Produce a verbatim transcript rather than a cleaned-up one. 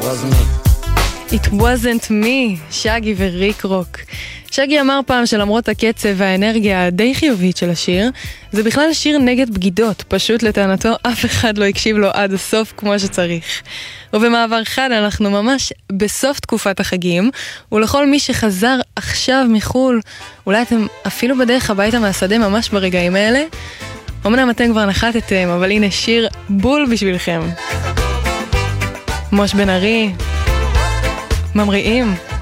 was me. It wasn't me, שגי וריק רוק. שגי אמר פעם שלמרות הקצב והאנרגיה הדי חיובית של השיר, זה בכלל שיר נגד בגידות, פשוט לטענתו אף אחד לא הקשיב לו עד הסוף כמו שצריך. ובמעבר חד אנחנו ממש בסוף תקופת החגים, ולכל מי שחזר עכשיו מחול, אולי אתם אפילו בדרך הביתה מהשדה ממש ברגעים האלה, אמנם אתם כבר נחתתם, אבל הנה שיר בול בשבילכם. מוש בן ארי, ממריאים.